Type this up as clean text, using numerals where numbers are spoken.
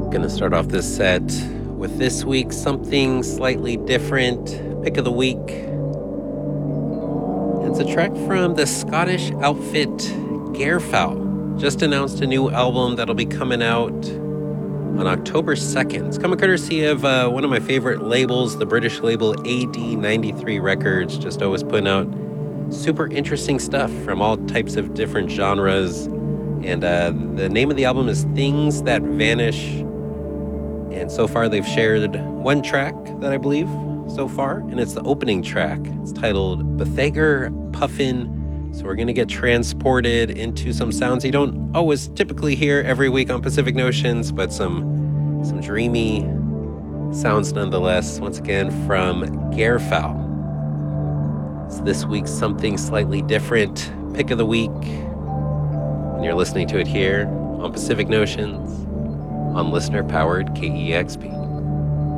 Gonna start off this set with this week's something slightly different pick of the week. It's a track from the Scottish outfit Gairfowl. Just announced a new album that'll be coming out on October 2nd. It's coming courtesy of one of my favorite labels, the British label AD93 Records. Just always putting out super interesting stuff from all types of different genres. And the name of the album is Things That Vanish. And so far they've shared one track that I believe so far, and it's the opening track. It's titled Bathager Puffin. So we're going to get transported into some sounds you don't always typically hear every week on Pacific Notions, but some dreamy sounds nonetheless. Once again from Gairfowl. It's this week's something slightly different pick of the week. And you're listening to it here on Pacific Notions on listener-powered KEXP.